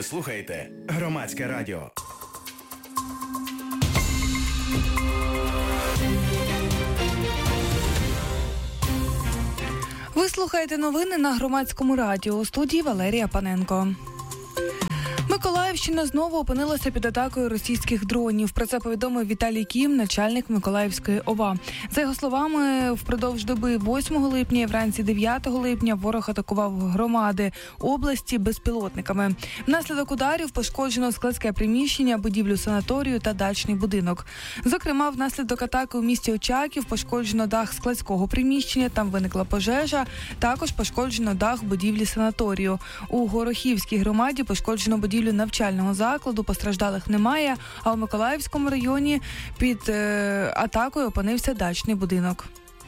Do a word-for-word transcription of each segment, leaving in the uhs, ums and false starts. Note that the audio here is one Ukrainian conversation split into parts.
Ви слухаєте Громадське радіо. Ви слухаєте новини на Громадському радіо. У студії Валерія Паненко. Миколаївщина знову опинилася під атакою російських дронів. Про це повідомив Віталій Кім, начальник Миколаївської ОВА. За його словами, впродовж доби восьмого липня і вранці дев'ятого липня ворог атакував громади області безпілотниками. Внаслідок ударів пошкоджено складське приміщення, будівлю санаторію та дачний будинок. Зокрема, внаслідок атаки у місті Очаків пошкоджено дах складського приміщення, там виникла пожежа. Також пошкоджено дах будівлі санаторію. У Горохівській громаді пошкоджено будівлю навчального закладу, постраждалих немає, а у Миколаївському районі під е, атакою опинився дачний будинок.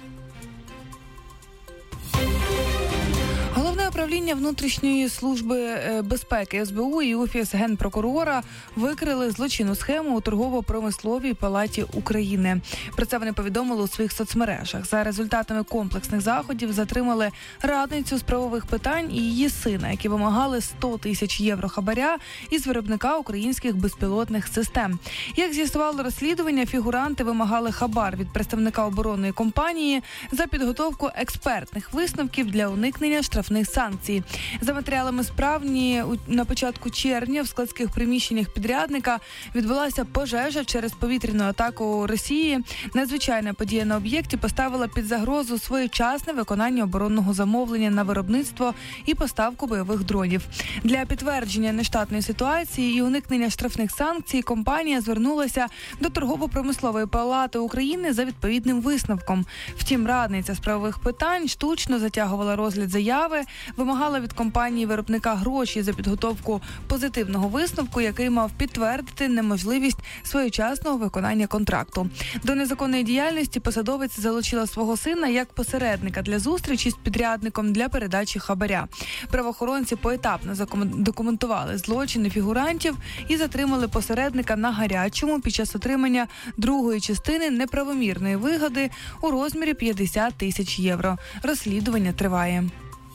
Головне управління внутрішньої служби безпеки ес бе у і Офіс Генпрокурора викрили злочинну схему у торгово-промисловій палаті України. Про це вони повідомили у своїх соцмережах. За результатами комплексних заходів затримали радницю з правових питань і її сина, які вимагали сто тисяч євро хабаря із виробника українських безпілотних систем. Як з'ясувало розслідування, фігуранти вимагали хабар від представника оборонної компанії за підготовку експертних висновків для уникнення штрафних санкцій. За матеріалами справні, на початку червня в складських приміщеннях підрядника відбулася пожежа через повітряну атаку Росії. Надзвичайна подія на об'єкті поставила під загрозу своєчасне виконання оборонного замовлення на виробництво і поставку бойових дронів. Для підтвердження нештатної ситуації і уникнення штрафних санкцій компанія звернулася до торгово-промислової палати України за відповідним висновком. Втім, радниця з правових питань штучно затягувала розгляд заяви, вимагала від компанії-виробника гроші за підготовку позитивного висновку, який мав підтвердити неможливість своєчасного виконання контракту. До незаконної діяльності посадовець залучила свого сина як посередника для зустрічі з підрядником для передачі хабаря. Правоохоронці поетапно документували злочини фігурантів і затримали посередника на гарячому під час отримання другої частини неправомірної вигоди у розмірі п'ятдесят тисяч євро. Розслідування триває.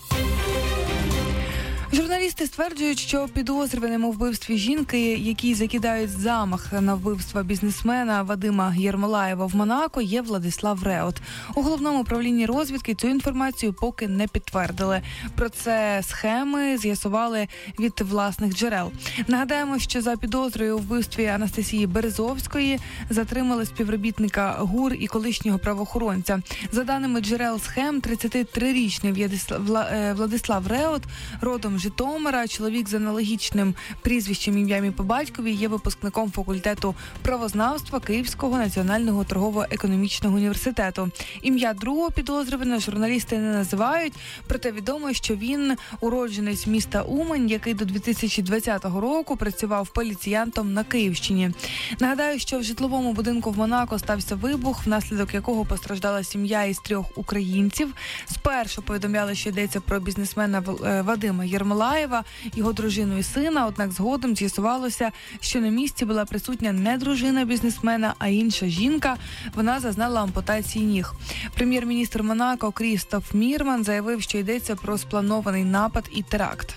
Журналісти стверджують, що підозрюваним у вбивстві жінки, який закидають замах на вбивство бізнесмена Вадима Єрмолаєва в Монако, є Владислав Реут. У головному управлінні розвідки цю інформацію поки не підтвердили. Про це схеми з'ясували від власних джерел. Нагадаємо, що за підозрою у вбивстві Анастасії Березовської затримали співробітника ГУР і колишнього правоохоронця. За даними джерел схем, тридцятитрирічний Владислав Реут, родом Житомира, чоловік з аналогічним прізвищем, ім'ям і по батькові, є випускником факультету правознавства Київського національного торгово-економічного університету. Ім'я другого підозрюваного журналісти не називають, проте відомо, що він уродженець міста Умань, який до дві тисячі двадцятого року працював поліціянтом на Київщині. Нагадаю, що в житловому будинку в Монако стався вибух, внаслідок якого постраждала сім'я із трьох українців. Спершу повідомляли, що йдеться про бізнесмена Вадима Єрмолаєва, його дружину і сина, однак згодом з'ясувалося, що на місці була присутня не дружина бізнесмена, а інша жінка. Вона зазнала ампутації ніг. Прем'єр-міністр Монако Крістоф Мірман заявив, що йдеться про спланований напад і теракт.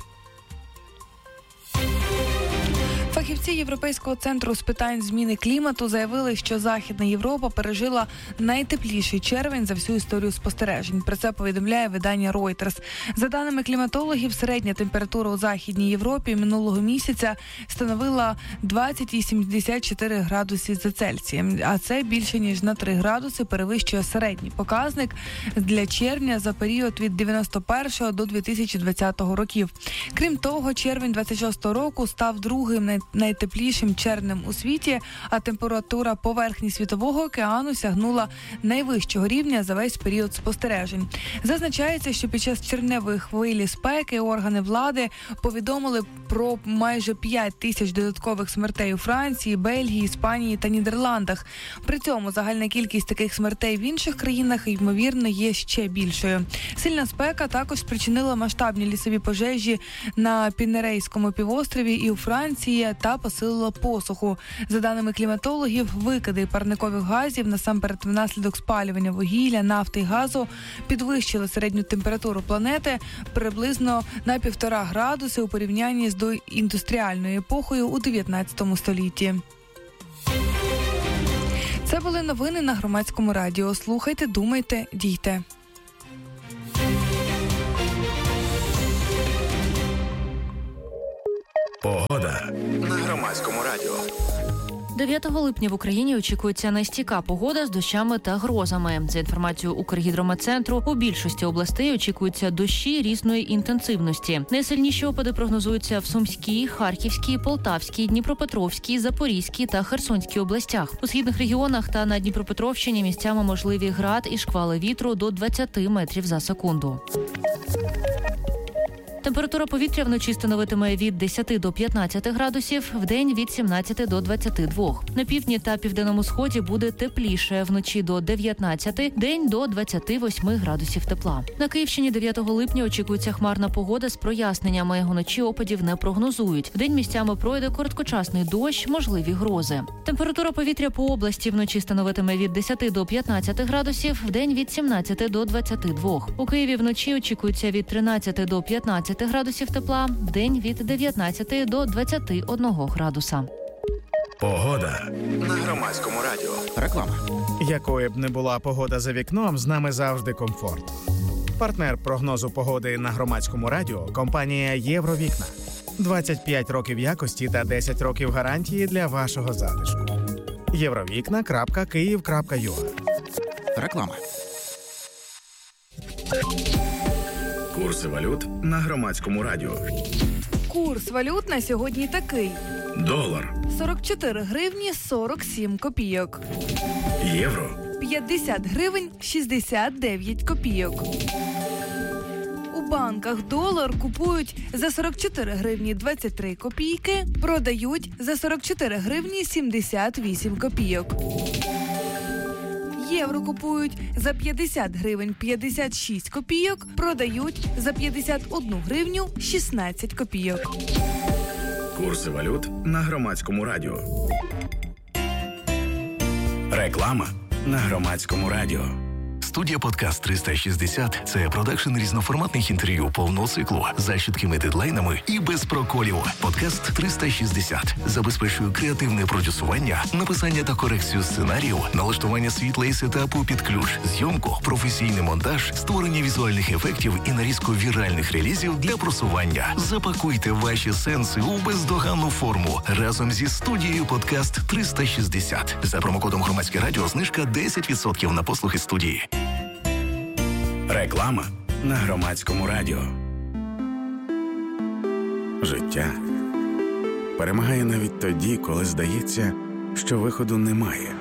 Фахівці Європейського центру з питань зміни клімату заявили, що Західна Європа пережила найтепліший червень за всю історію спостережень. Про це повідомляє видання Reuters. За даними кліматологів, середня температура у Західній Європі минулого місяця становила двадцять вісім цілих п'ятдесят чотири градуси за Цельсієм, а це більше ніж на три градуси перевищує середній показник для червня за період від дев'яносто першого до дві тисячі двадцятого років. Крім того, червень двадцять шостого року став другим найтеплішим червнем у світі, а температура поверхні Світового океану сягнула найвищого рівня за весь період спостережень. Зазначається, що під час червневої хвилі спеки органи влади повідомили про майже п'ять тисяч додаткових смертей у Франції, Бельгії, Іспанії та Нідерландах. При цьому загальна кількість таких смертей в інших країнах, ймовірно, є ще більшою. Сильна спека також спричинила масштабні лісові пожежі на Пінерейському півострові і у Франції, та посилила посуху. За даними кліматологів, викиди парникових газів, насамперед внаслідок спалювання вугілля, нафти і газу, підвищили середню температуру планети приблизно на півтора градуси у порівнянні з доіндустріальною епохою у дев'ятнадцятому столітті. Це були новини на Громадському радіо. Слухайте, думайте, дійте. Погода на Громадському радіо. дев'ятого липня в Україні очікується нестійка погода з дощами та грозами. За інформацією Укргідрометцентру, у більшості областей очікуються дощі різної інтенсивності. Найсильніші опади прогнозуються в Сумській, Харківській, Полтавській, Дніпропетровській, Запорізькій та Херсонській областях. У східних регіонах та на Дніпропетровщині місцями можливі град і шквали вітру до двадцять метрів за секунду. Температура повітря вночі становитиме від десяти до п'ятнадцяти градусів, вдень від сімнадцяти до двадцяти двох. На півдні та південному сході буде тепліше, вночі до дев'ятнадцяти, день до двадцяти восьми градусів тепла. На Київщині дев'ятого липня очікується хмарна погода з проясненнями. Уночі опадів не прогнозують. Вдень місцями пройде короткочасний дощ, можливі грози. Температура повітря по області вночі становитиме від десяти до п'ятнадцяти градусів, вдень від сімнадцяти до двадцяти двох. У Києві вночі очікується від тринадцяти до п'ятнадцяти градусів тепла, вдень від дев'ятнадцяти до двадцяти одного градуса. Погода на Громадському радіо. Реклама. Якою б не була погода за вікном, з нами завжди комфорт. Партнер прогнозу погоди на Громадському радіо – компанія «Євровікна». двадцять п'ять років якості та десять років гарантії для вашого затишку. євровікна крапка київ крапка ю а. Реклама. Курси валют на Громадському радіо. Курс валют на сьогодні такий. Долар. сорок чотири гривні сорок сім копійок. Євро. п'ятдесят гривень шістдесят дев'ять копійок. У банках долар купують за сорок чотири гривні двадцять три копійки, продають за сорок чотири гривні сімдесят вісім копійок. Євро купують за п'ятдесят гривень п'ятдесят шість копійок, продають за п'ятдесят одну гривню шістнадцять копійок. Курси валют на Громадському радіо. Реклама на Громадському радіо. Студія «Подкаст триста шістдесят» – це продакшн різноформатних інтерв'ю повного циклу за чіткими дедлайнами і без проколів. «Подкаст триста шістдесят» забезпечує креативне продюсування, написання та корекцію сценарію, налаштування світла і сетапу під ключ, зйомку, професійний монтаж, створення візуальних ефектів і нарізку віральних релізів для просування. Запакуйте ваші сенси у бездоганну форму разом зі студією «Подкаст триста шістдесят». За промокодом «Громадське радіо» знижка десять відсотків на послуги студії. Реклама на Громадському радіо. Життя перемагає навіть тоді, коли здається, що виходу немає.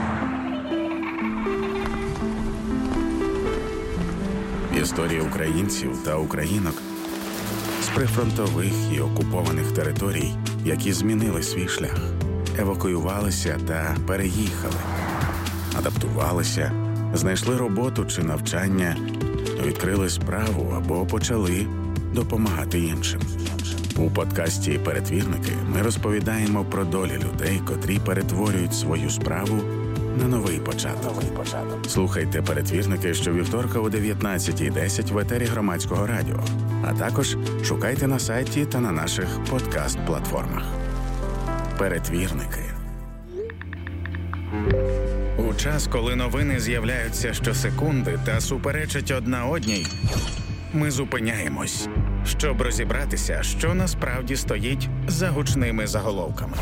Історії українців та українок з прифронтових і окупованих територій, які змінили свій шлях, евакуювалися та переїхали, адаптувалися, знайшли роботу чи навчання, відкрили справу або почали допомагати іншим. У подкасті «Перетвірники» ми розповідаємо про долі людей, котрі перетворюють свою справу на новий початок. Слухайте «Перетвірники» щовівторка о дев'ятнадцятій десять в етері Громадського радіо, а також шукайте на сайті та на наших подкаст-платформах. «Перетвірники». У час, коли новини з'являються щосекунди та суперечать одна одній, ми зупиняємось, щоб розібратися, що насправді стоїть за гучними заголовками.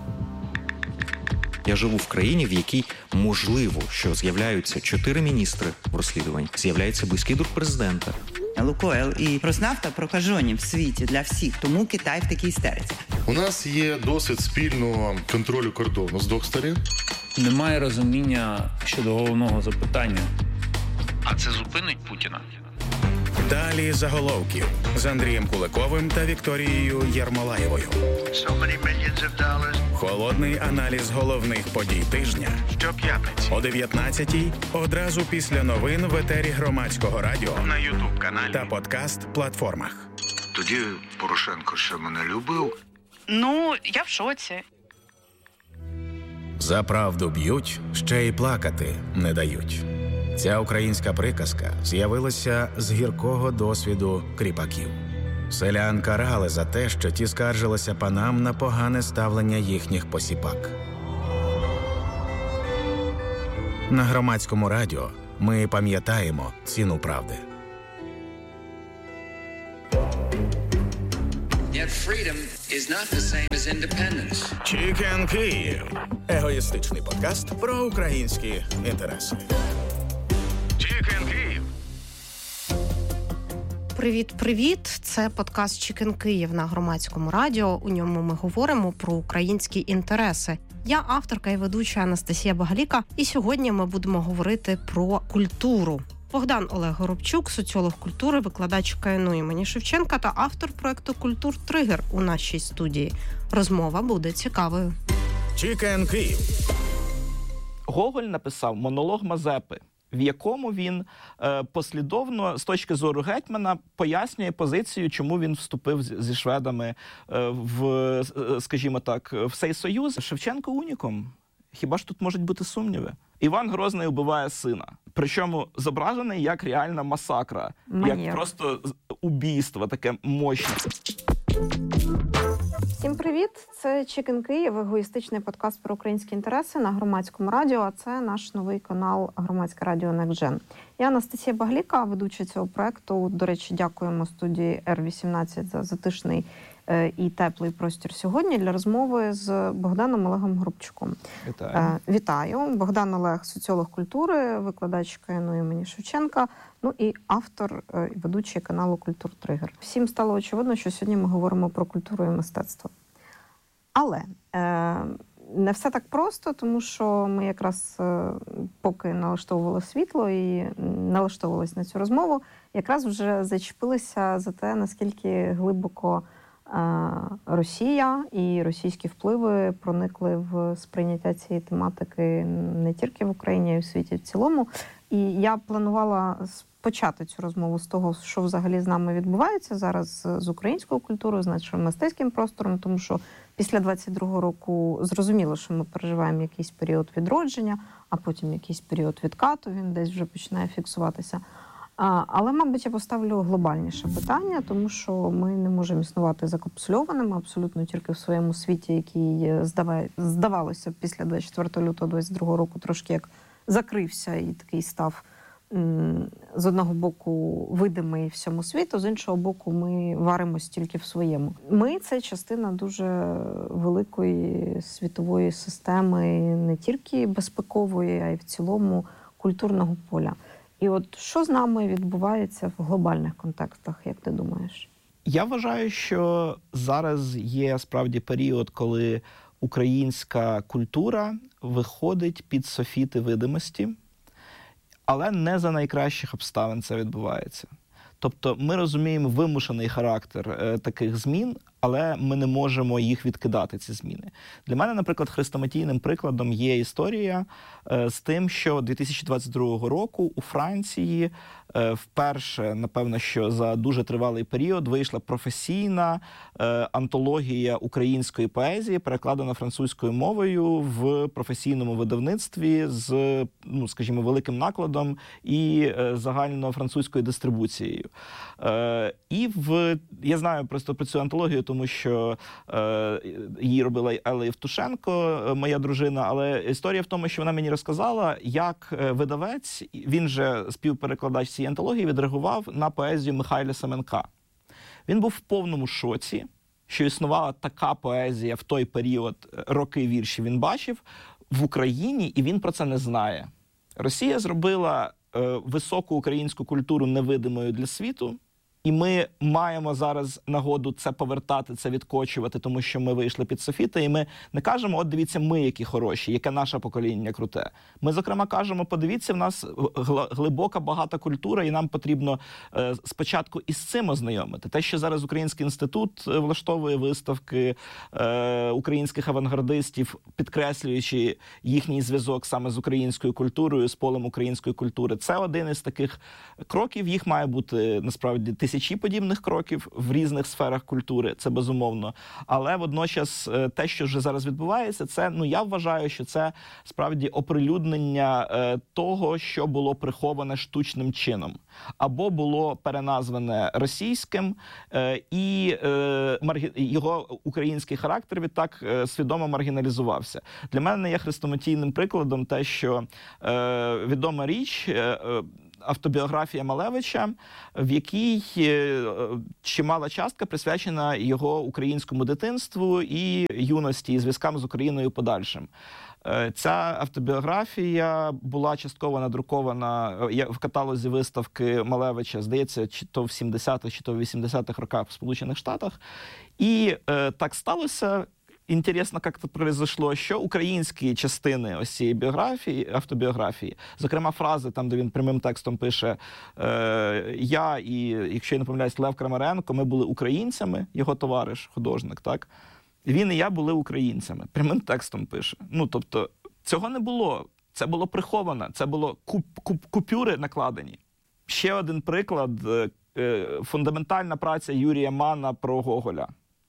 Я живу в країні, в якій можливо, що з'являються чотири міністри розслідувань, з'являється близький друг президента. Лукойл і Роснафта прокажені в світі для всіх, тому Китай в такій істериці. У нас є досвід спільного контролю кордону з двох сторін. Немає розуміння щодо головного запитання. А це зупинить Путіна? Далі заголовків з Андрієм Куликовим та Вікторією Єрмолаєвою. Холодний аналіз головних подій тижня. Щоп'ятниці о дев'ятнадцятій, одразу після новин в етері Громадського радіо, на ютуб каналі та подкаст-платформах. Тоді Порошенко ще мене любив, Ну, я в шоці. За правду б'ють, ще й плакати не дають. Ця українська приказка з'явилася з гіркого досвіду кріпаків. Селян карали за те, що ті скаржилися панам на погане ставлення їхніх посіпак. На Громадському радіо ми пам'ятаємо ціну правди. Yet freedom is not the same as independence. Чікен Київ. Егоїстичний подкаст про українські інтереси. Чікен Київ. Привіт-привіт! Це подкаст «Чікен Київ» на Громадському радіо. У ньому ми говоримо про українські інтереси. Я авторка і ведуча Анастасія Багаліка, і сьогодні ми будемо говорити про культуру. Богдан Олег Горобчук, соціолог культури, викладач КНУ імені Шевченка та автор проекту «Культур-тригер» у нашій студії. Розмова буде цікавою. Чікен Київ. Гоголь написав монолог Мазепи, в якому він е, послідовно, з точки зору гетьмана, пояснює позицію, чому він вступив з, зі шведами е, в, е, скажімо так, в цей союз. Шевченко унікум. Хіба ж тут можуть бути сумніви? Іван Грозний убиває сина. Причому зображений як реальна масакра. Манєр. Як просто убійство, таке мощне. Всім привіт! Це «Чікен Київ», егоїстичний подкаст про українські інтереси на Громадському радіо, а це наш новий канал «Громадське радіо NextGen». Я Анастасія Багаліка, ведуча цього проекту. До речі, дякуємо студії Р вісімнадцять за затишний і теплий простір сьогодні для розмови з Богданом Олегом Горобчуком. Вітаю. Вітаю. Богдан Олег – соціолог культури, викладач КНУ імені Шевченка, ну і автор і ведучий каналу «Культур-тригер». Всім стало очевидно, що сьогодні ми говоримо про культуру і мистецтво. Але е, не все так просто, тому що ми якраз е, поки налаштовували світло і налаштовувалися на цю розмову, якраз вже зачепилися за те, наскільки глибоко Росія і російські впливи проникли в сприйняття цієї тематики не тільки в Україні, а й в світі в цілому. І я планувала почати цю розмову з того, що взагалі з нами відбувається зараз з українською культурою, з нашим мистецьким простором, тому що після двадцять другого року зрозуміло, що ми переживаємо якийсь період відродження, а потім якийсь період відкату, він десь вже починає фіксуватися. Але, мабуть, я поставлю глобальніше питання, тому що ми не можемо існувати закапсульованими абсолютно тільки в своєму світі, який, здавалося, після двадцять четвертого лютого двадцять другого року трошки як закрився і такий став з одного боку видимий всьому світу, з іншого боку ми варимось тільки в своєму. Ми – це частина дуже великої світової системи, не тільки безпекової, а й в цілому культурного поля. І от що з нами відбувається в глобальних контекстах, як ти думаєш? Я вважаю, що зараз є справді період, коли українська культура виходить під софіти видимості, але не за найкращих обставин це відбувається. Тобто ми розуміємо вимушений характер е, таких змін, але ми не можемо їх відкидати, ці зміни. Для мене, наприклад, хрестоматійним прикладом є історія е, з тим, що дві тисячі двадцять другого року у Франції е, вперше, напевно, що за дуже тривалий період вийшла професійна е, антологія української поезії, перекладена французькою мовою в професійному видавництві з, ну, скажімо, великим накладом і е, загальнофранцузькою дистрибуцією. Е, і в, я знаю просто про цю антологію, тому що е, її робила Елла Євтушенко, моя дружина, але історія в тому, що вона мені розказала, як видавець, він же співперекладач цієї антології, відреагував на поезію Михайля Семенка. Він був в повному шоці, що існувала така поезія в той період, роки вірші він бачив, в Україні, і він про це не знає. Росія зробила е, високу українську культуру невидимою для світу, і ми маємо зараз нагоду це повертати, це відкочувати, тому що ми вийшли під софіти, і ми не кажемо, от дивіться, ми які хороші, яке наше покоління круте. Ми, зокрема, кажемо, подивіться, в нас глибока, багата культура, і нам потрібно е, спочатку із цим ознайомити. Те, що зараз Український інститут влаштовує виставки е, українських авангардистів, підкреслюючи їхній зв'язок саме з українською культурою, з полем української культури, це один із таких кроків, їх має бути, насправді, тисячі. тисячі подібних кроків в різних сферах культури, це безумовно. Але водночас те, що вже зараз відбувається, це, ну, я вважаю, що це справді оприлюднення е, того, що було приховане штучним чином. Або було переназване російським, е, і е, маргі... його український характер відтак е, свідомо маргіналізувався. Для мене є хрестоматійним прикладом те, що е, відома річ, е, автобіографія Малевича, в якій чимала частка присвячена його українському дитинству і юності, і зв'язкам з Україною подальшим. Ця автобіографія була частково надрукована в каталозі виставки Малевича, здається, чи то в сімдесятих, чи то в вісімдесятих роках в Сполучених Штатах. І е, так сталося, інтересно, як це произошло, що українські частини ось цієї біографії, автобіографії, зокрема фрази, там, де він прямим текстом пише е, «Я і, якщо я не помиляюсь, Лев Крамаренко, ми були українцями», його товариш, художник, так? Він і я були українцями. Прямим текстом пише. Ну, тобто, цього не було. Це було приховано. Це було куп, куп, купюри накладені. Ще один приклад. Е, фундаментальна праця Юрія Манна про Гоголя.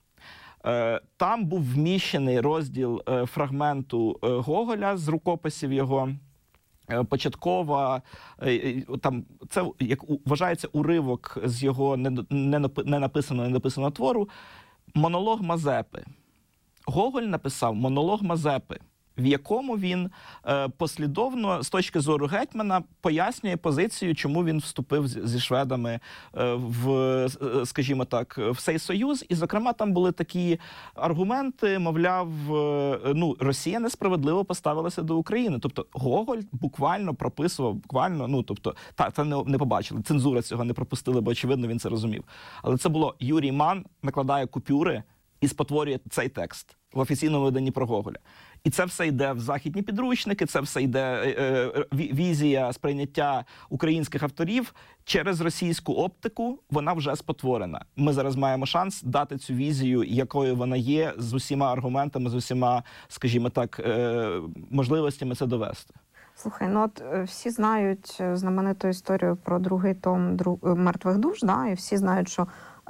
Е, там був вміщений розділ е, фрагменту е, Гоголя з рукописів його. Е, початкова, е, там, це як вважається уривок з його не, не, не написаного, не написаного твору. Монолог Мазепи. Гоголь написав монолог Мазепи, в якому він е, послідовно, з точки зору гетьмана, пояснює позицію, чому він вступив з, зі шведами е, в, е, скажімо так, в цей союз. І, зокрема, там були такі аргументи, мовляв, е, ну, Росія несправедливо поставилася до України. Тобто Гоголь буквально прописував, буквально, ну, тобто, та, це не, не побачили, цензура цього не пропустили, бо, очевидно, він це розумів. Але це було Юрій Ман накладає купюри і спотворює цей текст в офіційному виданні про Гоголя. І це все йде в західні підручники, це все йде е, е, візія сприйняття українських авторів через російську оптику, вона вже спотворена. Ми зараз маємо шанс дати цю візію, якою вона є, з усіма аргументами, з усіма, скажімо так, е, можливостями це довести. Слухай, ну от всі знають знамениту історію про другий том «Мертвих душ», да? І всі знають, що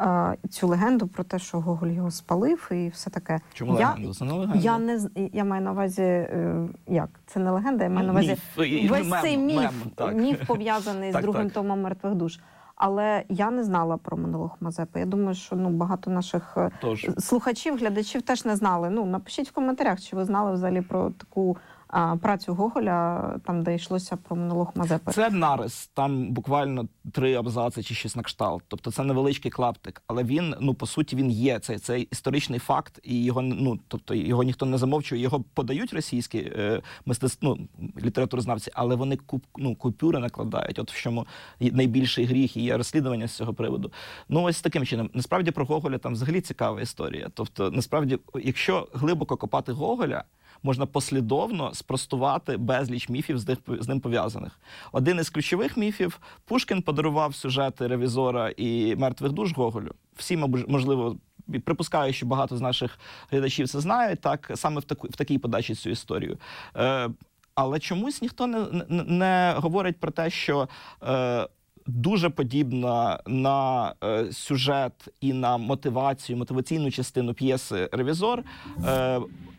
цю легенду про те, що Гоголь його спалив і все таке. Чому я, легенду? Це не легенда. Я, не, я маю на увазі, як? Це не легенда, я маю на увазі міф. весь мем, цей міф, мем, міф пов'язаний так, з другим так. томом «Мертвих душ». Але я не знала про монолог Мазепи. Я думаю, що ну, багато наших Тож. слухачів, глядачів теж не знали. Ну, напишіть в коментарях, чи ви знали взагалі про таку а, працю Гоголя, там, де йшлося про монолог Мазепи. Це нарис, там буквально три абзаци чи щось на кшталт. Тобто це невеличкий клаптик, але він, ну, по суті, він є. Це, це історичний факт, і його, ну, тобто, його ніхто не замовчує. Його подають російські е, мистецтво, ну, літературознавці, але вони куп, ну, купюри накладають. От в чому найбільший гріх, і є розслідування з цього приводу. Ну, ось таким чином. Насправді про Гоголя там взагалі цікава історія. Тобто, насправді, якщо глибоко копати Гоголя, можна послідовно спростувати безліч міфів з, них, з ним пов'язаних. Один із ключових міфів – Пушкін подарував сюжети «Ревізора» і «Мертвих душ» Гоголю. Всі, можливо, припускаю, що багато з наших глядачів це знають, так, саме в, таку, в такій подачі цю історію. Е, але чомусь ніхто не, не, не говорить про те, що е, дуже подібна на е, сюжет і на мотивацію, мотиваційну частину п'єси «Ревізор» е,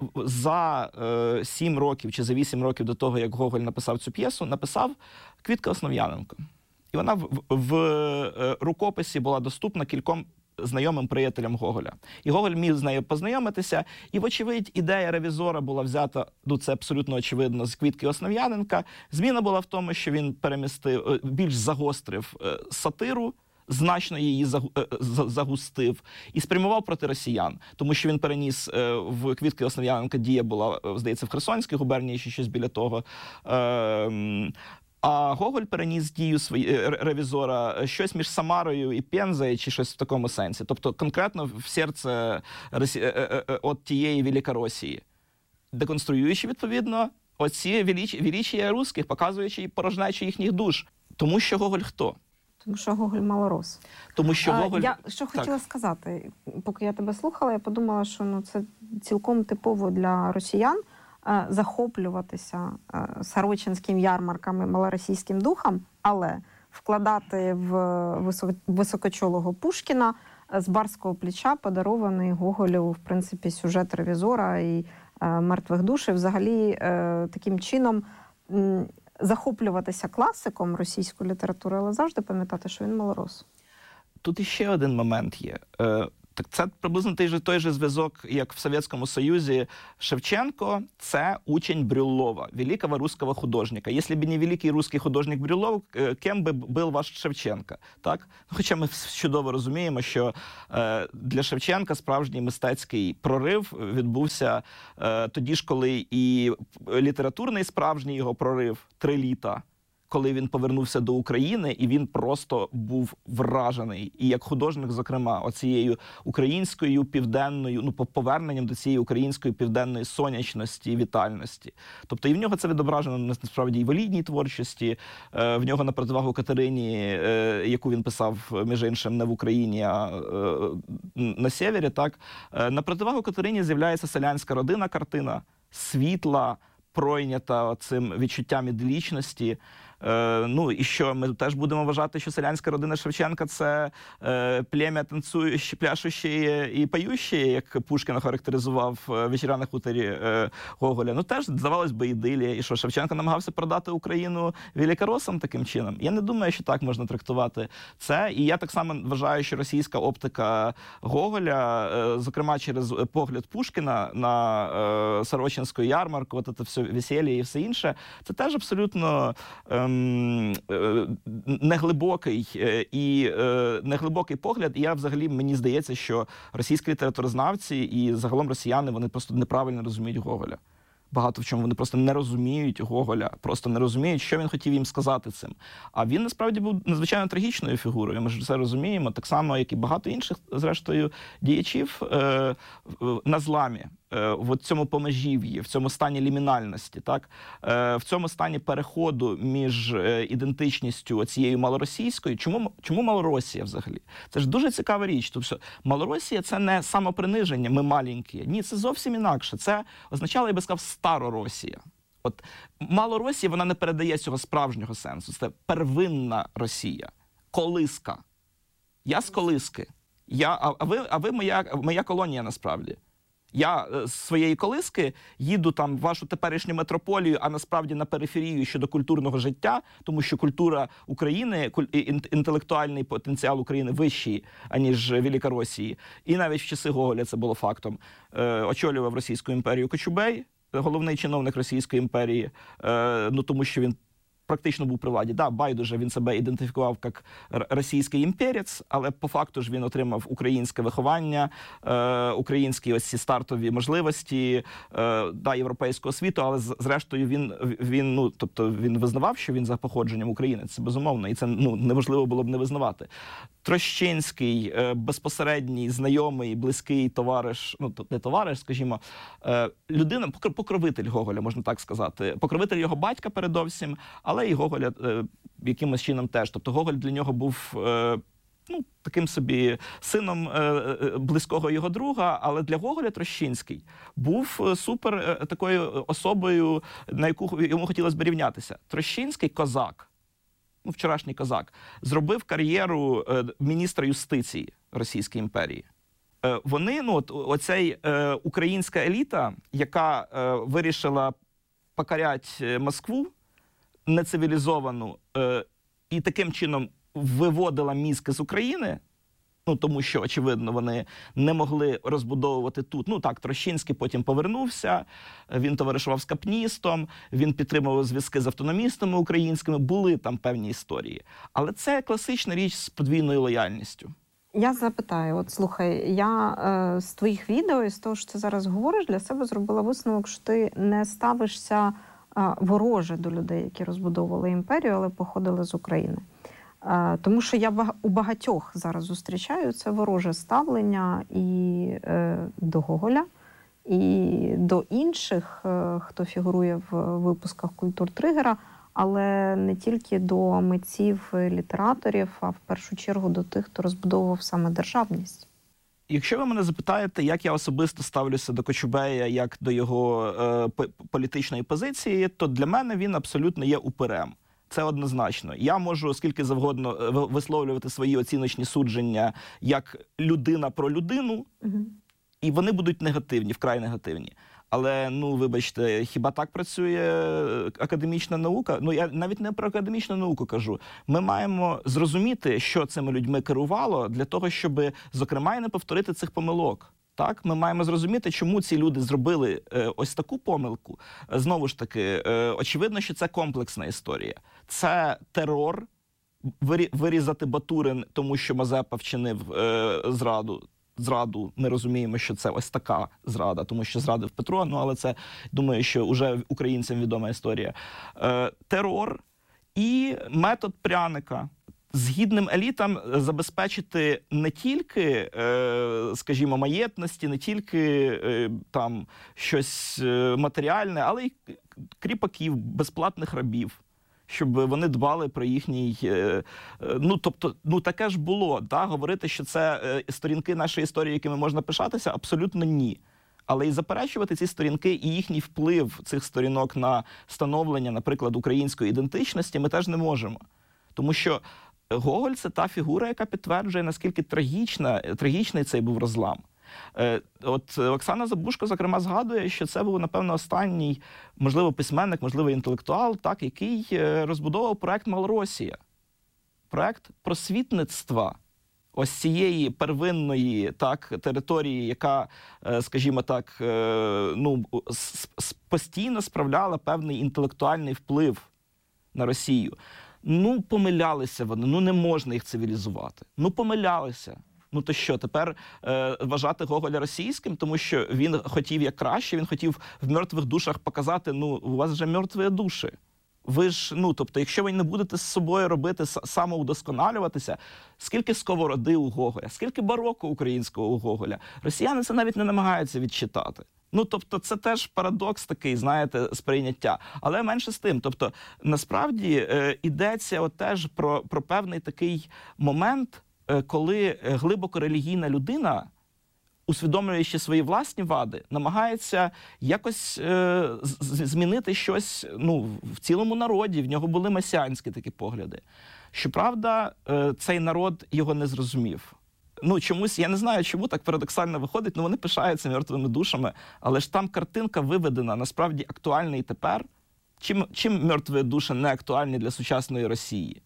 за е, сім років чи за вісім років до того, як Гоголь написав цю п'єсу, написав Квітка Основ'яненко. І вона в, в, в рукописі була доступна кільком знайомим приятелям Гоголя. І Гоголь міг з нею познайомитися, і, вочевидь, ідея «Ревізора» була взята, ну це абсолютно очевидно, з Квітки Основ'яненка. Зміна була в тому, що він перемістив, більш загострив сатиру, значно її загустив і спрямував проти росіян. Тому що він переніс в Квітки Основ'яненка, дія була, здається, в Херсонській губернії, чи щось біля того. А Гоголь переніс дію свої, «Ревізора» щось між Самарою і Пензою, чи щось в такому сенсі. Тобто конкретно в серце от тієї Великоросії. Деконструюючи, відповідно, оці величія русських, показуючи порожнечу їхніх душ. Тому що Гоголь хто? Тому що Гоголь малорос. Тому що Гоголь... А, я що хотіла так. сказати, поки я тебе слухала, я подумала, що ну, це цілком типово для росіян захоплюватися Сорочинським ярмарками, малоросійським духом, але вкладати в високочолого Пушкіна з барського плеча, подарований Гоголю, в принципі, сюжет «Ревізора» і «Мертвих душ». І взагалі таким чином захоплюватися класиком російської літератури, але завжди пам'ятати, що він малорос. Тут іще один момент є. Так це приблизно той же, той же зв'язок, як в Совєтському Союзі. Шевченко – це учень Брюллова, великого русского художника. Якщо б не великий русский художник Брюллов, ким би був ваш Шевченко? Так? Хоча ми чудово розуміємо, що е, для Шевченка справжній мистецький прорив відбувся е, тоді ж, коли і літературний справжній його прорив «Три літа», коли він повернувся до України, і він просто був вражений. І як художник, зокрема, оцією українською південною, ну, поверненням до цієї української південної сонячності, вітальності. Тобто і в нього це відображено, насправді, і в елітній творчості, в нього на противагу Катерині, яку він писав, між іншим, не в Україні, а на сєвєрі, так? На противагу Катерині з'являється селянська родина картина, світла, пройнята цим відчуттям іделічності. Е, ну, і що, ми теж будемо вважати, що селянська родина Шевченка – це е, плем'я танцююче, пляшуще і пающе, як Пушкін характеризував «Вечеря на хуторі» е, Гоголя. Ну, теж, здавалось би, ідилія. І що, Шевченко намагався продати Україну великоросам таким чином? Я не думаю, що так можна трактувати це. І я так само вважаю, що російська оптика Гоголя, е, зокрема через погляд Пушкіна на е, Сорочинську ярмарку, от це все весілля і все інше, це теж абсолютно е, неглибокий і неглибокий погляд. І я взагалі, мені здається, що російські літературознавці і загалом росіяни, вони просто неправильно розуміють Гоголя. Багато в чому вони просто не розуміють Гоголя, просто не розуміють, що він хотів їм сказати цим. А він, насправді, був надзвичайно трагічною фігурою, ми ж це розуміємо, так само, як і багато інших, зрештою, діячів е, на зламі, е, в цьому помежів'ї, в цьому стані лімінальності, так? Е, в цьому стані переходу між ідентичністю цією малоросійською. Чому, чому Малоросія взагалі? Це ж дуже цікава річ. Тобто, Малоросія – це не самоприниження, ми маленькі. Ні, це зовсім інакше. Це означало, я би сказав, Староросія. От Малоросія, вона не передає цього справжнього сенсу. Це первинна Росія. Колиска. Я з колиски. Я, а, а ви, а ви моя, моя колонія, насправді. Я з своєї колиски їду там в вашу теперішню метрополію, а насправді на периферію щодо культурного життя, тому що культура України, інтелектуальний потенціал України вищий, аніж Великоросії. І навіть в часи Гоголя це було фактом. Е, очолював Російську імперію Кочубей, головний чиновник Російської імперії, е, ну тому що він практично був при владі. Да, байдуже, він себе ідентифікував як російський імперець, але по факту ж він отримав українське виховання, е, українські ось ці стартові можливості, е, да, європейську освіту, але зрештою він, він, ну, тобто він визнавав, що він за походженням українець, це безумовно, і це, ну, неможливо було б не визнавати. Трощинський, е, безпосередній, знайомий, близький товариш, ну, не товариш, скажімо, е, людина, покровитель Гоголя, можна так сказати, покровитель його батька передовсім, але і Гоголя е, якимось чином теж. Тобто Гоголь для нього був е, ну, таким собі сином е, близького його друга, але для Гоголя Трощинський був супер е, такою особою, на яку йому хотілося б рівнятися. Трощинський козак, ну, вчорашній козак, зробив кар'єру е, міністра юстиції Російської імперії. Е, вони, ну, от, оцей е, українська еліта, яка е, вирішила покорять Москву, нецивілізовану, е, і таким чином виводила мізки з України, ну, тому що, очевидно, вони не могли розбудовувати тут. Ну, так, Трощинський потім повернувся, він товаришував з капністом, він підтримував зв'язки з автономістами українськими, були там певні історії. Але це класична річ з подвійною лояльністю. Я запитаю, от слухай, я е, з твоїх відео і з того, що ти зараз говориш, для себе зробила висновок, що ти не ставишся вороже до людей, які розбудовували імперію, але походили з України. Тому що я у багатьох зараз зустрічаю це вороже ставлення і до Гоголя, і до інших, хто фігурує в випусках «Культуртригера», але не тільки до митців, літераторів, а в першу чергу до тих, хто розбудовував саме державність. Якщо ви мене запитаєте, як я особисто ставлюся до Кочубея, як до його е, політичної позиції, то для мене він абсолютно є упирем. Це однозначно. Я можу скільки завгодно висловлювати свої оціночні судження як людина про людину, угу. і вони будуть негативні, вкрай негативні. Але, ну, вибачте, хіба так працює академічна наука? Ну, я навіть не про академічну науку кажу. Ми маємо зрозуміти, що цими людьми керувало, для того, щоб, зокрема, і не повторити цих помилок. Так, ми маємо зрозуміти, чому ці люди зробили е, ось таку помилку. Знову ж таки, е, очевидно, що це комплексна історія. Це терор, вирі, вирізати Батурин, тому що Мазепа вчинив е, зраду. Зраду, ми розуміємо, що це ось така зрада, тому що зрадив Петро, ну, але це, думаю, що вже українцям відома історія. Е, терор і метод пряника. Згідним елітам забезпечити не тільки, е, скажімо, маєтності, не тільки е, там щось матеріальне, але й кріпаків, безплатних рабів, щоб вони дбали про їхній... Е, ну, тобто, ну, таке ж було, да? Говорити, що це е, сторінки нашої історії, якими можна пишатися, абсолютно ні. Але і заперечувати ці сторінки і їхній вплив цих сторінок на становлення, наприклад, української ідентичності ми теж не можемо. Тому що Гоголь – це та фігура, яка підтверджує, наскільки трагічна, трагічний цей був розлам. От Оксана Забужко, зокрема, згадує, що це був, напевно, останній, можливо, письменник, можливо, інтелектуал, так, який розбудовував проект «Малоросія». Проект просвітництва ось цієї первинної, так, території, яка, скажімо так, ну, постійно справляла певний інтелектуальний вплив на Росію. Ну, помилялися вони, ну не можна їх цивілізувати. Ну, помилялися. Ну то що, тепер е, вважати Гоголя російським, тому що він хотів як краще, він хотів в мертвих душах показати, ну, у вас вже мертві душі. Ви ж, ну, тобто, якщо ви не будете з собою робити, самоудосконалюватися, скільки сковороди у Гоголя, скільки бароко українського у Гоголя, росіяни це навіть не намагаються відчитати. Ну, тобто, це теж парадокс такий, знаєте, сприйняття. Але менше з тим. Тобто, насправді, е, йдеться от теж про, про певний такий момент, е, коли глибоко релігійна людина, усвідомлюючи свої власні вади, намагається якось е, змінити щось, ну, в цілому народі. В нього були месіанські такі погляди. Щоправда, е, цей народ його не зрозумів. Ну, чомусь, я не знаю, чому так парадоксально виходить, ну вони пишаються мертвими душами, але ж там картинка виведена, насправді актуальна і тепер. Чим, чим мертві душі не актуальні для сучасної Росії?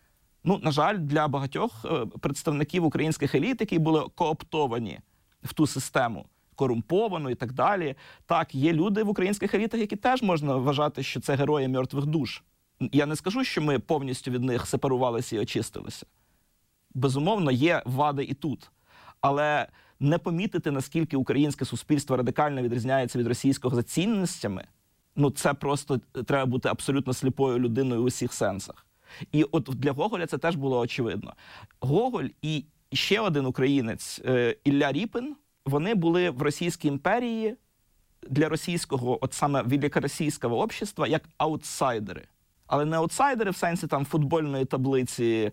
Ну, на жаль, для багатьох представників українських еліт, які були кооптовані в ту систему, корумповану і так далі. Так, є люди в українських елітах, які теж можна вважати, що це герої мертвих душ. Я не скажу, що ми повністю від них сепарувалися і очистилися. Безумовно, є вади і тут. Але не помітити, наскільки українське суспільство радикально відрізняється від російського за цінностями, ну це просто треба бути абсолютно сліпою людиною у всіх сенсах. І от для Гоголя це теж було очевидно. Гоголь і ще один українець, Ілля Ріпін, вони були в Російській імперії для російського, от саме великоросійського общества, як аутсайдери. Але не аутсайдери в сенсі там футбольної таблиці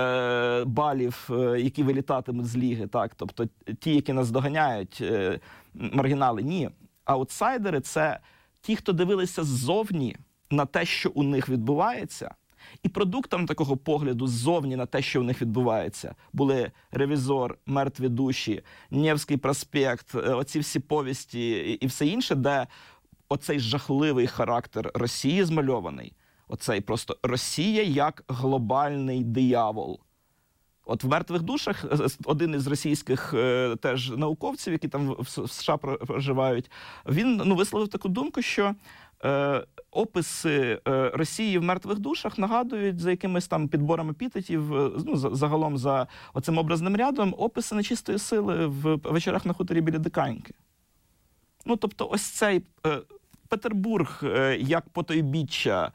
е, балів, е, які вилітатимуть з ліги, так, тобто ті, які нас доганяють, е, маргінали. Ні. Аутсайдери – це ті, хто дивилися ззовні на те, що у них відбувається, і продуктом такого погляду ззовні на те, що у них відбувається, були «Ревізор», «Мертві душі», «Невський проспект», оці всі повісті і все інше, де оцей жахливий характер Росії змальований. Оцей просто Росія як глобальний диявол. От в «Мертвих душах» один із російських е, теж науковців, які там в США проживають, він ну, висловив таку думку, що е, описи е, Росії в «Мертвих душах» нагадують за якимись там підборами епітетів, ну, за, загалом за оцим образним рядом, описи нечистої сили в «Вечорах на хуторі біля Диканьки». Ну, тобто ось цей... Е, Петербург як потойбіччя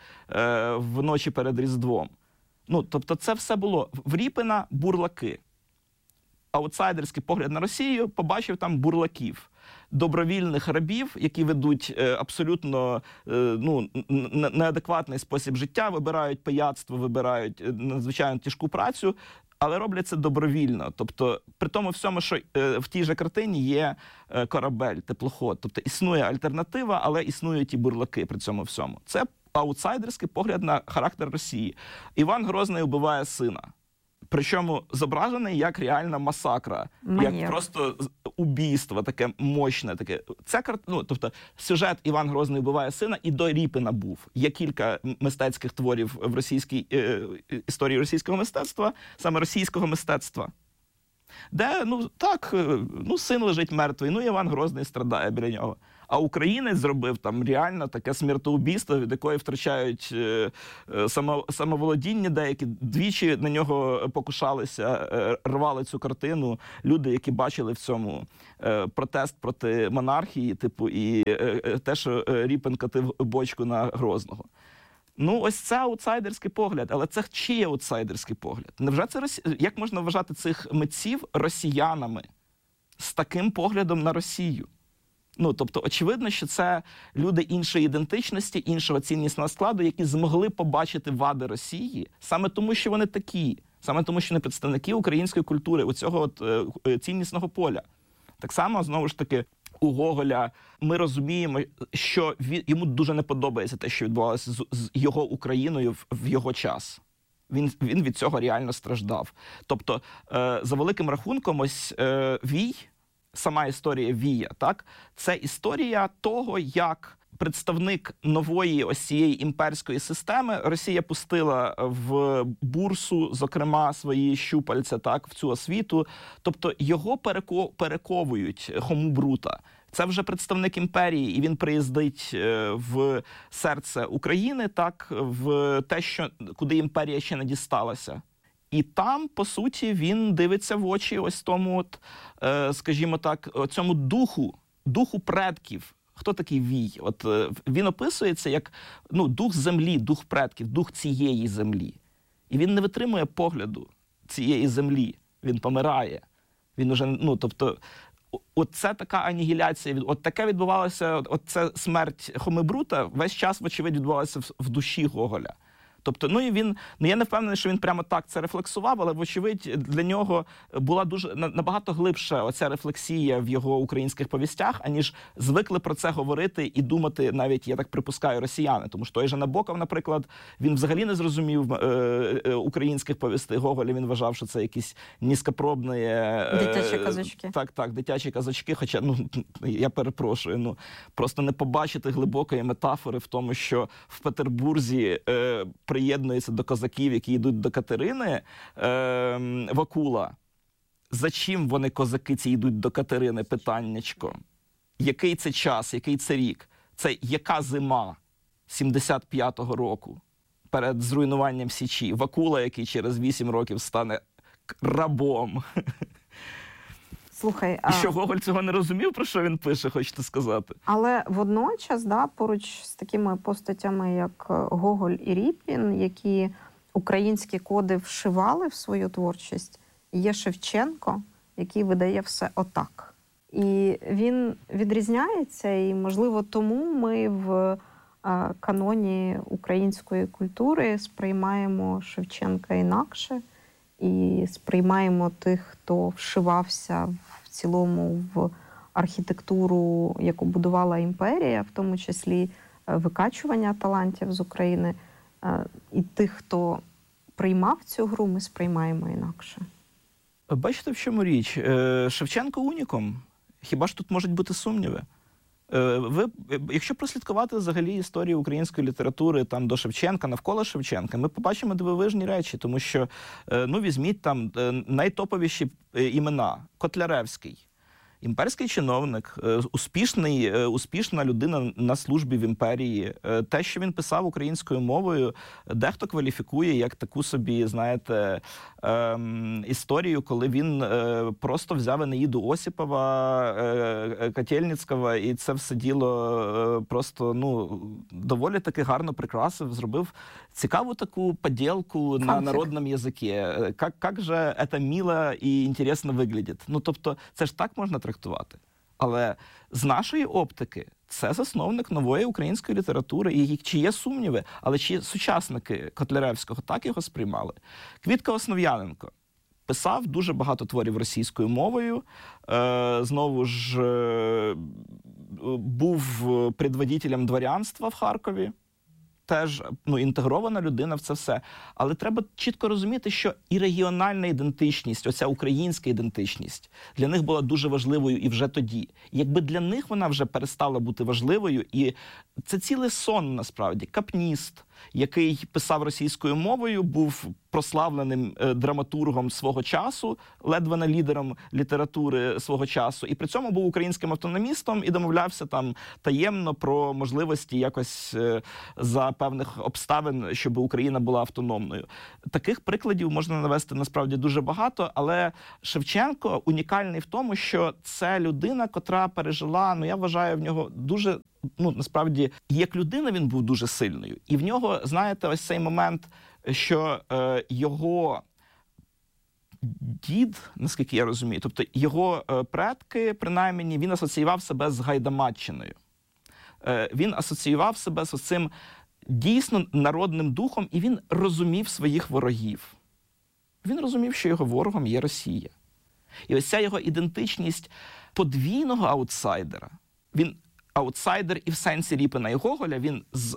в ночі перед Різдвом. Ну, тобто це все було. В Ріпіна – бурлаки. Аутсайдерський погляд на Росію побачив там бурлаків. Добровільних рабів, які ведуть абсолютно ну, неадекватний спосіб життя, вибирають пияцтво, вибирають надзвичайно тяжку працю, але роблять це добровільно. Тобто, при тому всьому, що е, в тій же картині є е, корабель, теплоход. Тобто, існує альтернатива, але існують і бурлаки при цьому всьому. Це аутсайдерський погляд на характер Росії. Іван Грозний вбиває сина. Причому зображений як реальна масакра, Манєр. як просто убійство, таке мощне. Таке. Це, ну, тобто, сюжет «Іван Грозний вбиває сина» і до Ріпіна був. Є кілька мистецьких творів в російській е, історії російського мистецтва, саме російського мистецтва, де, ну, так, ну, син лежить мертвий, ну, Іван Грозний страдає біля нього. А українець зробив там реально таке смертоубійство, від якої втрачають е, само, самоволодіння деякі. Двічі на нього покушалися, е, рвали цю картину люди, які бачили в цьому е, протест проти монархії, типу, і е, те, що Ріпін катив бочку на Грозного. Ну, ось це аутсайдерський погляд. Але це чий аутсайдерський погляд? Невже це росі... Як можна вважати цих митців росіянами з таким поглядом на Росію? Ну, тобто, очевидно, що це люди іншої ідентичності, іншого ціннісного складу, які змогли побачити вади Росії саме тому, що вони такі, саме тому, що вони представники української культури, у цього от, е, ціннісного поля. Так само, знову ж таки, у Гоголя ми розуміємо, що він, йому дуже не подобається те, що відбувалося з, з його Україною в, в його час. Він, він від цього реально страждав. Тобто, е, за великим рахунком, ось е, Вій, сама історія Вія, так, це історія того, як представник нової ось цієї імперської системи Росія пустила в бурсу, зокрема, свої щупальця, так, в цю освіту. Тобто його переко... перековують Хому Брута. Це вже представник імперії, і він приїздить в серце України, так, в те, що, куди імперія ще не дісталася. І там, по суті, він дивиться в очі ось тому, от, скажімо так, цьому духу, духу предків. Хто такий Вій? От він описується як, ну, дух землі, дух предків, дух цієї землі. І він не витримує погляду цієї землі. Він помирає. Він уже, ну, тобто, от це така анігіляція, от таке відбувалося, от це смерть Хоми Брута весь час, вочевидь, відбувалася в, в душі Гоголя. Тобто, ну і він, ну я не впевнений, що він прямо так це рефлексував, але, вочевидь, для нього була дуже, набагато глибша оця рефлексія в його українських повістях, аніж звикли про це говорити і думати навіть, я так припускаю, росіяни. Тому що той же Набоков, наприклад, він взагалі не зрозумів е, е, українських повістей Гоголя, він вважав, що це якісь низькопробні... Е, дитячі казочки. Так, так, дитячі казочки, хоча, ну, я перепрошую, ну, просто не побачити глибокої метафори в тому, що в Петербурзі е, приєднується до козаків, які йдуть до Катерини, е, Вакула. За чим вони, козаки, ці йдуть до Катерини? Питаннячко. Який це час, який це рік? Це яка зима сімдесят п'ятого року перед зруйнуванням Січі? Вакула, який через вісім років стане рабом. Слухай, і що Гоголь цього не розумів, про що він пише, хочете сказати? Але водночас, да, поруч з такими постатями, як Гоголь і Ріпін, які українські коди вшивали в свою творчість, є Шевченко, який видає все отак. І він відрізняється, і, можливо, тому ми в каноні української культури сприймаємо Шевченка інакше, і сприймаємо тих, хто вшивався в цілому в архітектуру, яку будувала імперія, в тому числі викачування талантів з України. І тих, хто приймав цю гру, ми сприймаємо інакше. Бачите, в чому річ? Шевченко унікум. Хіба ж тут можуть бути сумніви? Ви, якщо прослідкувати взагалі історію української літератури там до Шевченка, навколо Шевченка, ми побачимо дивовижні речі, тому що, ну, візьміть там найтоповіші імена. Котляревський, імперський чиновник, успішний, успішна людина на службі в імперії. Те, що він писав українською мовою, дехто кваліфікує як таку собі, знаєте, ем, історію, коли він е, просто взяв Енеїду Осіпова, е, Котельницького, і це все діло е, просто, ну, доволі таки гарно прикрасив, зробив цікаву таку поділку на народному язикі. Как, как же это мило і інтересно виглядить. Ну, тобто, це ж так можна трактувати. Але з нашої оптики це засновник нової української літератури, і чи є сумніви, але чи сучасники Котляревського так його сприймали? Квітка Основ'яненко писав дуже багато творів російською мовою, е, знову ж е, був предводителем дворянства в Харкові, теж ну, інтегрована людина в це все. Але треба чітко розуміти, що і регіональна ідентичність, оця українська ідентичність, для них була дуже важливою і вже тоді. Якби для них вона вже перестала бути важливою, і це цілий сон, насправді. Капніст, який писав російською мовою, був прославленим е, драматургом свого часу, ледве не лідером літератури свого часу, і при цьому був українським автономістом і домовлявся там таємно про можливості якось е, за певних обставин, щоб Україна була автономною. Таких прикладів можна навести насправді дуже багато, але Шевченко унікальний в тому, що це людина, котра пережила, ну я вважаю, в нього дуже, ну насправді, як людина він був дуже сильною. І в нього, знаєте, ось цей момент, що е, його дід, наскільки я розумію, тобто його е, предки, принаймні, він асоціював себе з Гайдамаччиною. Е, він асоціював себе з цим дійсно народним духом, і він розумів своїх ворогів. Він розумів, що його ворогом є Росія. І ось ця його ідентичність подвійного аутсайдера, він аутсайдер і в сенсі Ріпина і Гоголя, він з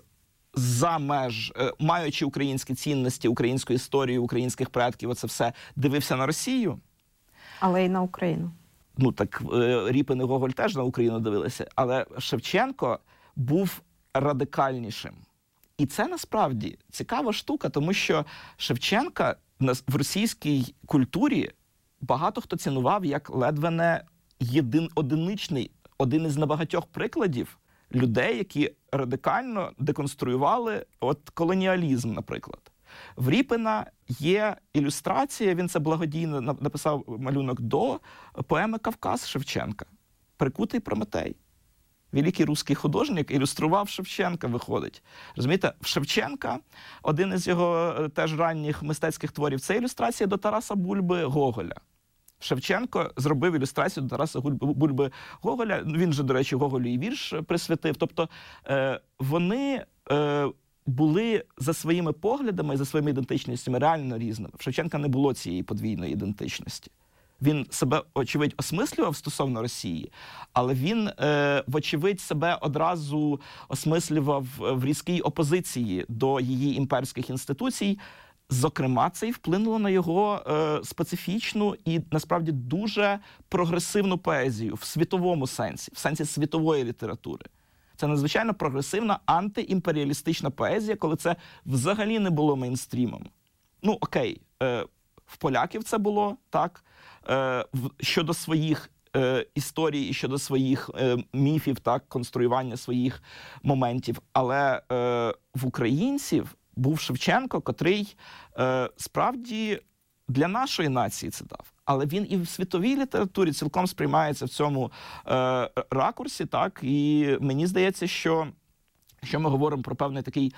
за меж, маючи українські цінності, українську історію, українських предків, оце все, дивився на Росію. Але й на Україну. Ну так, Ріпин і Гоголь теж на Україну дивилися. Але Шевченко був радикальнішим. І це насправді цікава штука, тому що Шевченка в російській культурі багато хто цінував як ледве не єдин, одиничний, один із небагатьох прикладів людей, які радикально деконструювали от колоніалізм, наприклад. В Ріпина є ілюстрація, він це благодійно написав малюнок до поеми «Кавказ» Шевченка. «Прикутий Прометей». Великий русський художник ілюстрував Шевченка, виходить. Розумієте, в Шевченка, один із його теж ранніх мистецьких творів, це ілюстрація до Тараса Бульби Гоголя. Шевченко зробив ілюстрацію до Тараса Бульби Гоголя. Він же, до речі, Гоголю і вірш присвятив. Тобто е, вони е, були за своїми поглядами і за своїми ідентичностями реально різними. В Шевченка не було цієї подвійної ідентичності. Він себе, очевидь, осмислював стосовно Росії, але він, е, вочевидь, себе одразу осмислював в різкій опозиції до її імперських інституцій. Зокрема, це і вплинуло на його е, специфічну і, насправді, дуже прогресивну поезію в світовому сенсі, в сенсі світової літератури. Це надзвичайно прогресивна антиімперіалістична поезія, коли це взагалі не було мейнстрімом. Ну, окей, е, в поляків це було, так, е, в, щодо своїх е, історій і щодо своїх е, міфів, так, конструювання своїх моментів, але е, в українців був Шевченко, котрий е, справді для нашої нації це дав. Але він і в світовій літературі цілком сприймається в цьому е, ракурсі, так, і мені здається, що якщо ми говоримо про певний такий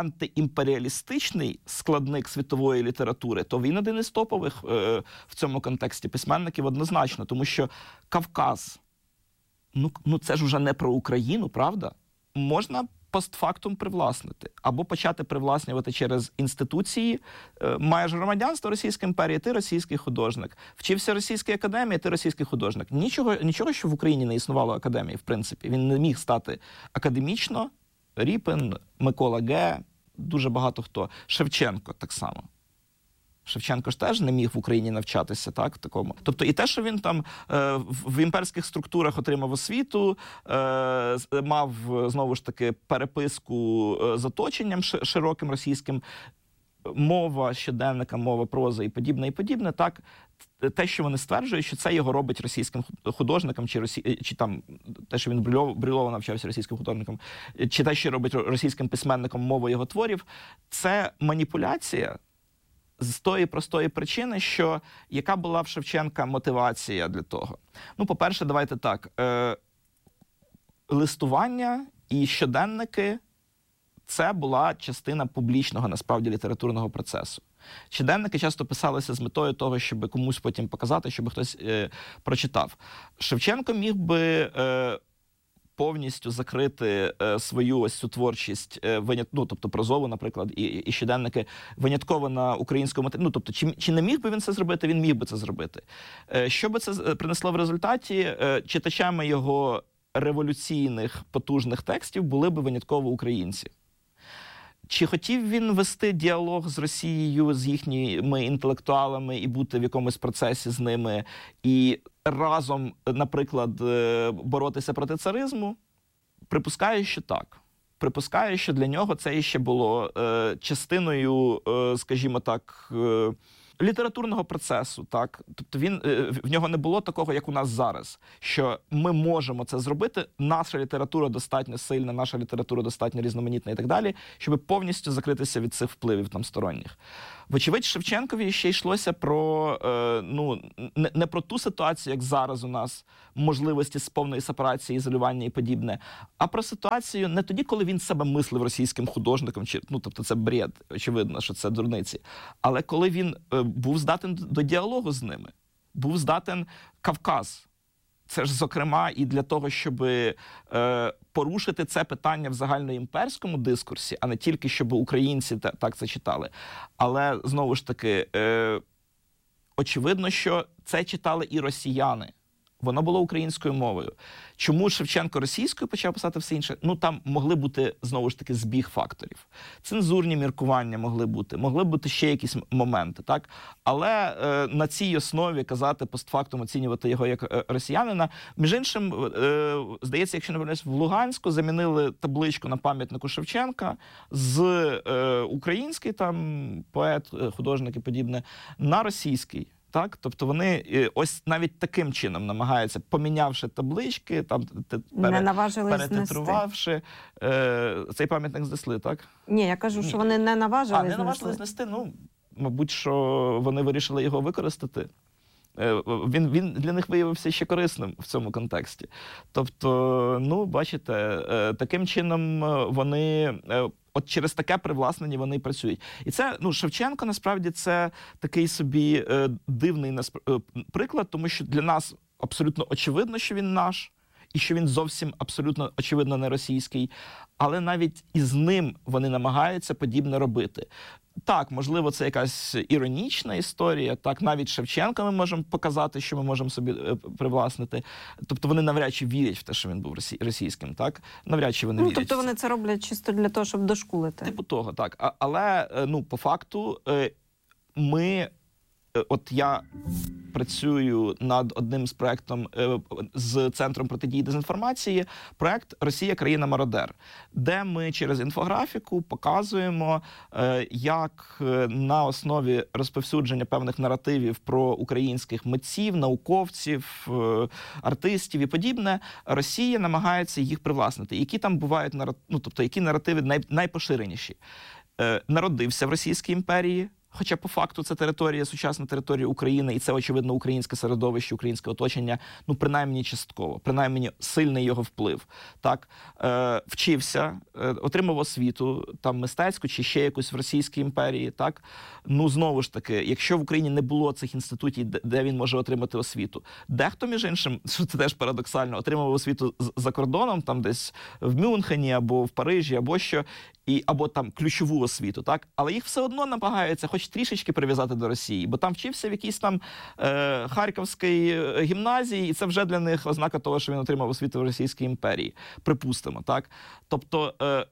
антиімперіалістичний складник світової літератури, то він один із топових е, в цьому контексті письменників однозначно, тому що Кавказ, ну, ну це ж уже не про Україну, правда? Можна постфактум привласнити, або почати привласнювати через інституції. Маєш громадянство Російської імперії, ти російський художник. Вчився Російській академії, ти російський художник. Нічого, нічого, що в Україні не існувало академії, в принципі. Він не міг стати академічно. Ріпин, Микола Ге, дуже багато хто. Шевченко так само. Шевченко ж теж не міг в Україні навчатися, так, в такому. Тобто і те, що він там е, в імперських структурах отримав освіту, е, мав, знову ж таки, переписку з оточенням широким російським, мова щоденника, мова прози і подібне, і подібне, так, те, що вони стверджують, що це його робить російським художником, чи, росі... чи там те, що він Брюлова навчався російським художником, чи те, що робить російським письменником мову його творів, це маніпуляція, з тої простої причини, що яка була в Шевченка мотивація для того? Ну, по-перше, давайте так. Е, листування і щоденники – це була частина публічного, насправді, літературного процесу. Щоденники часто писалися з метою того, щоб комусь потім показати, щоб хтось е, прочитав. Шевченко міг би е, повністю закрити е, свою ось цю творчість, е, винят, ну, тобто прозову, наприклад, і, і щоденники, винятково на українському матеріалі. Ну, тобто, чи, чи не міг би він це зробити? Він міг би це зробити. Е, що би це принесло в результаті? Е, читачами його революційних, потужних текстів були би винятково українці. Чи хотів він вести діалог з Росією, з їхніми інтелектуалами і бути в якомусь процесі з ними, і разом, наприклад, боротися проти царизму? Припускаю, що так. Припускаю, що для нього це ще було е, частиною, е, скажімо так, е, літературного процесу. Так? Тобто він, е, в нього не було такого, як у нас зараз, що ми можемо це зробити, наша література достатньо сильна, наша література достатньо різноманітна і так далі, щоб повністю закритися від цих впливів там сторонніх. Вочевидь, Шевченкові ще йшлося про, е, ну, не, не про ту ситуацію, як зараз у нас, можливості з повної сепарації, ізолювання і подібне, а про ситуацію не тоді, коли він себе мислив російським художником, чи, ну, тобто це бред, очевидно, що це дурниці, але коли він е, був здатен до діалогу з ними, був здатен Кавказ. Це ж, зокрема, і для того, щоб е, порушити це питання в загальноімперському дискурсі, а не тільки, щоб українці та, так це читали. Але, знову ж таки, е, очевидно, що це читали і росіяни. Воно було українською мовою. Чому Шевченко російською почав писати все інше? Ну, там могли бути, знову ж таки, збіг факторів. Цензурні міркування могли бути, могли бути ще якісь моменти, так? Але е, на цій основі казати, постфактум оцінювати його як е, росіянина. Між іншим, е, здається, якщо не помиляюсь, в Луганську замінили табличку на пам'ятнику Шевченка з е, український там поет, художник і подібне, на російський. Так, тобто вони ось навіть таким чином намагаються, помінявши таблички, там пере, перетитрувавши, е, цей пам'ятник знесли, так? Ні, я кажу, що вони не наважили знести. А, не наважили знести, ну, мабуть, що вони вирішили його використати. Е, він, він для них виявився ще корисним в цьому контексті. Тобто, ну, бачите, е, таким чином вони... Е, От через таке привласнення вони працюють. І це, ну, Шевченко, насправді, це такий собі е, дивний насп... е, приклад, тому що для нас абсолютно очевидно, що він наш, і що він зовсім абсолютно очевидно не російський, але навіть із ним вони намагаються подібне робити. Так, можливо, це якась іронічна історія, так, навіть Шевченка ми можемо показати, що ми можемо собі е, привласнити. Тобто вони навряд чи вірять в те, що він був росі... російським, так? Навряд чи вони ну, вірять. Тобто вони це роблять чисто для того, щоб дошкулити. Типу того, так. А, але, ну, по факту, е, ми... От я працюю над одним з проєктом з Центром протидії дезінформації, проєкт «Росія – країна-мародер», де ми через інфографіку показуємо, як на основі розповсюдження певних наративів про українських митців, науковців, артистів і подібне, Росія намагається їх привласнити. Які там бувають, ну, тобто, які наративи най, найпоширеніші. Народився в Російській імперії, хоча по факту це територія, сучасна територія України, і це, очевидно, українське середовище, українське оточення, ну, принаймні частково, принаймні сильний його вплив. Так, е, вчився, е, отримав освіту, там, мистецьку чи ще якусь в Російській імперії, так. Ну, знову ж таки, якщо в Україні не було цих інститутів, де, де він може отримати освіту, дехто, між іншим, що це теж парадоксально, отримав освіту за кордоном, там десь в Мюнхені або в Парижі, або що, і, або там ключову освіту, так, але їх все одно намагаються хоч трішечки прив'язати до Росії, бо там вчився в якійсь там е, Харківській гімназії, і це вже для них ознака того, що він отримав освіту в Російській імперії. Припустимо, так? Тобто, е,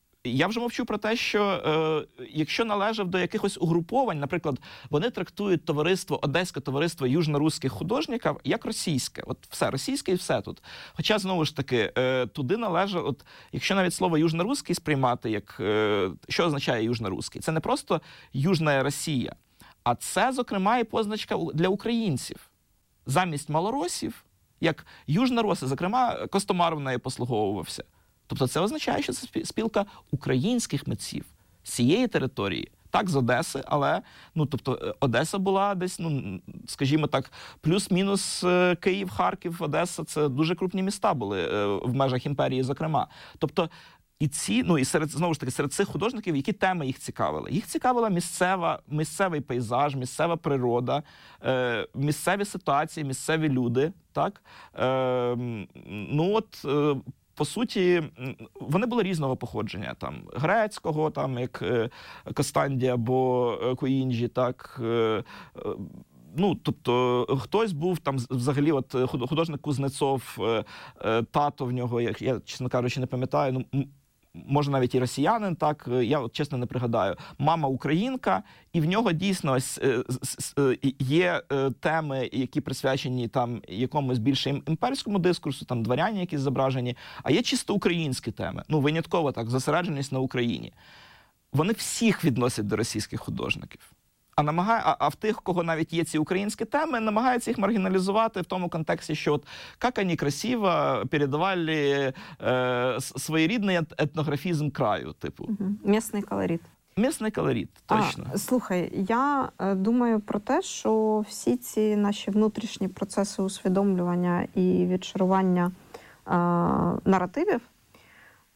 я вже мовчу про те, що е, якщо належав до якихось угруповань, наприклад, вони трактують товариство, Одеське товариство южноруських художників як російське. От все, російське і все тут. Хоча, знову ж таки, е, туди належав, от, якщо навіть слово южноруський сприймати, як, е, що означає южноруський? Це не просто Южна Росія, а це, зокрема, і позначка для українців. Замість малоросів, як южнороси, зокрема, Костомаров нею послуговувався. Тобто це означає, що це спілка українських митців з цієї території. Так, з Одеси, але, ну, тобто, Одеса була десь, ну, скажімо так, плюс-мінус Київ, Харків, Одеса – це дуже крупні міста були в межах імперії, зокрема. Тобто, і ці, ну, і серед, знову ж таки, серед цих художників, які теми їх цікавили? Їх цікавила місцева, місцевий пейзаж, місцева природа, е, місцеві ситуації, місцеві люди, так? Е, ну, от... Е, по суті, вони були різного походження, там, грецького, там, як е, Костандій або е, Коїнджі, так, е, е, ну, тобто, хтось був там, взагалі, от, художник Кузнецов, е, е, тато в нього, як, я, чесно кажучи, не пам'ятаю, ну, може навіть і росіянин, так, я от, чесно не пригадаю, мама українка, і в нього дійсно ось, є теми, які присвячені там якомусь більше імперському дискурсу, там дворяні якісь зображені, а є чисто українські теми, ну винятково так, зосередженість на Україні. Вони всіх відносять до російських художників. А, намагає, а, а в тих, кого навіть є ці українські теми, намагаються їх маргіналізувати в тому контексті, що от, як вони красиво передавали е, своєрідний етнографізм краю, типу. Угу. Місний колорит. Місний колорит, точно. А, слухай, я е, думаю про те, що всі ці наші внутрішні процеси усвідомлювання і відшарування е, наративів,